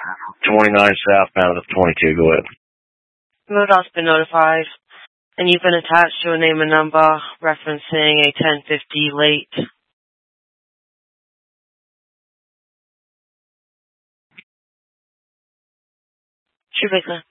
29 southbound of 22, go ahead. MoDOT's been notified, and you've been attached to a name and number referencing a 1050 late. True,